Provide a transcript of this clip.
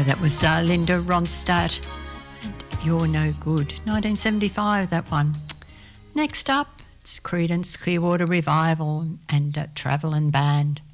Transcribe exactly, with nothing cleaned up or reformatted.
that was uh, Linda Ronstadt. And You're No Good. nineteen seventy-five, that one. Next up, it's Creedence Clearwater Revival and uh, Travelling Band.